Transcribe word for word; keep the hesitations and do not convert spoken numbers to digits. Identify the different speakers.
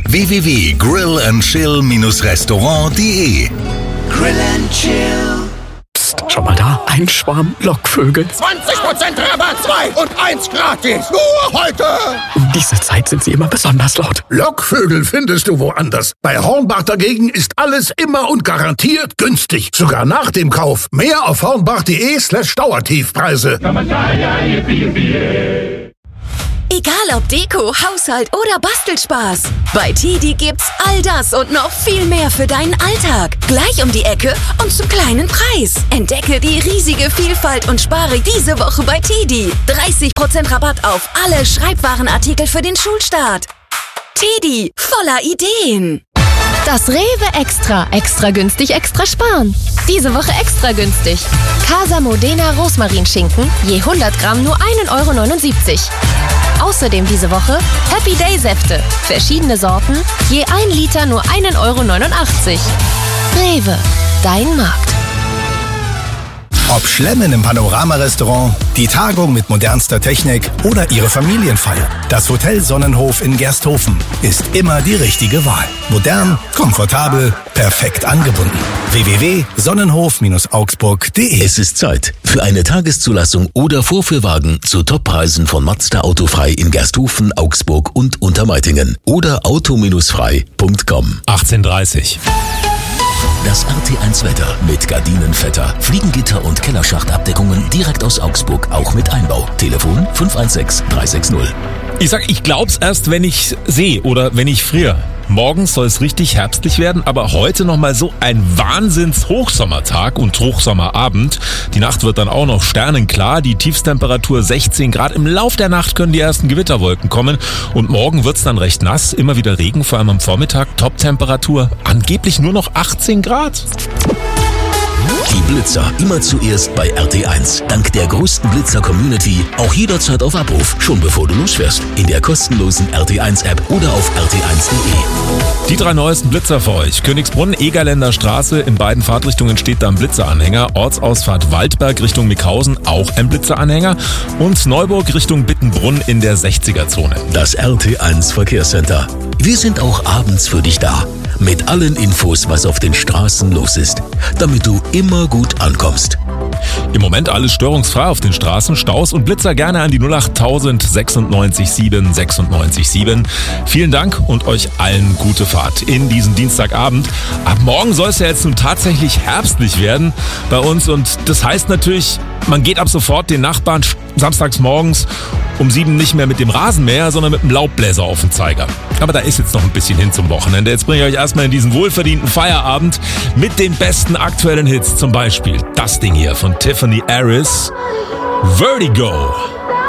Speaker 1: w w w punkt grill and chill restaurant punkt de.
Speaker 2: Grill and Chill.
Speaker 3: Psst, schau mal da, ein Schwarm Lockvögel.
Speaker 4: zwanzig Prozent Rabatt, zwei und eins gratis. Nur heute.
Speaker 3: Um diese Zeit sind sie immer besonders laut.
Speaker 5: Lockvögel findest du woanders. Bei Hornbach dagegen ist alles immer und garantiert günstig. Sogar nach dem Kauf. Mehr auf hornbach.de slash Dauertiefpreise.
Speaker 6: Egal ob Deko, Haushalt oder Bastelspaß. Bei Tidi gibt's all das und noch viel mehr für deinen Alltag. Gleich um die Ecke und zum kleinen Preis. Entdecke die riesige Vielfalt und spare diese Woche bei Tidi. dreißig Prozent Rabatt auf alle Schreibwarenartikel für den Schulstart. Tidi, voller Ideen.
Speaker 7: Das Rewe Extra. Extra günstig, extra sparen. Diese Woche extra günstig. Casa Modena Rosmarinschinken, je hundert Gramm nur ein Euro neunundsiebzig. Außerdem diese Woche Happy Day Säfte. Verschiedene Sorten, je ein Liter nur ein Euro neunundachtzig. Rewe, dein Markt.
Speaker 1: Ob Schlemmen im Panorama-Restaurant, die Tagung mit modernster Technik oder Ihre Familienfeier. Das Hotel Sonnenhof in Gersthofen ist immer die richtige Wahl. Modern, komfortabel, perfekt angebunden. w w w punkt sonnenhof augsburg punkt de.
Speaker 8: Es ist Zeit für eine Tageszulassung oder Vorführwagen zu Toppreisen von Mazda Autofrei in Gersthofen, Augsburg und Untermeitingen oder auto frei punkt com.
Speaker 9: achtzehn Uhr dreißig.
Speaker 8: Das R T eins Wetter mit Gardinenvetter, Fliegengitter und Kellerschachtabdeckungen direkt aus Augsburg, auch mit Einbau. Telefon fünf eins sechs drei sechs null.
Speaker 9: Ich sag, ich glaub's erst, wenn ich sehe oder wenn ich friere. Morgens soll es richtig herbstlich werden, aber heute nochmal so ein Wahnsinns-Hochsommertag und Hochsommerabend. Die Nacht wird dann auch noch sternenklar, die Tiefstemperatur sechzehn Grad. Im Lauf der Nacht können die ersten Gewitterwolken kommen und morgen wird's dann recht nass, immer wieder Regen, vor allem am Vormittag. Toptemperatur angeblich nur noch achtzehn Grad.
Speaker 8: Die Blitzer immer zuerst bei R T eins. Dank der größten Blitzer-Community auch jederzeit auf Abruf, schon bevor du losfährst. In der kostenlosen R T eins App oder auf r t eins punkt de.
Speaker 9: Die drei neuesten Blitzer für euch. Königsbrunn, Egerländer Straße, in beiden Fahrtrichtungen steht da ein Blitzeranhänger. Ortsausfahrt Waldberg Richtung Mickhausen, auch ein Blitzeranhänger. Und Neuburg Richtung Bittenbrunn in der sechziger-Zone.
Speaker 8: Das R T eins Verkehrscenter. Wir sind auch abends für dich da. Mit allen Infos, was auf den Straßen los ist, damit du immer gut ankommst.
Speaker 9: Im Moment alles störungsfrei auf den Straßen, Staus und Blitzer gerne an die null acht tausend sechsundneunzig sieben sechsundneunzig sieben. Vielen Dank und euch allen gute Fahrt in diesen Dienstagabend. Ab morgen soll es ja jetzt nun tatsächlich herbstlich werden bei uns und das heißt natürlich, man geht ab sofort den Nachbarn samstags morgens um sieben nicht mehr mit dem Rasenmäher, sondern mit dem Laubbläser auf dem Zeiger. Aber da ist jetzt noch ein bisschen hin zum Wochenende. Jetzt bringe ich euch erstmal in diesen wohlverdienten Feierabend mit den besten aktuellen Hits. Zum Beispiel das Ding hier von Tiffany Harris, Vertigo.